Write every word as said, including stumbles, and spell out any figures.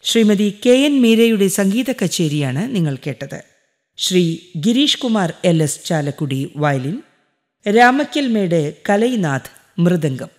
Shrimati K N മീരയുടെ സംഗീത കച്ചേരിയാണ് നിങ്ങൾ കേട്ടത്. Shri Girish Kumar L S Chalakudy violin, Ramakkalmedu Kalainath mridangam.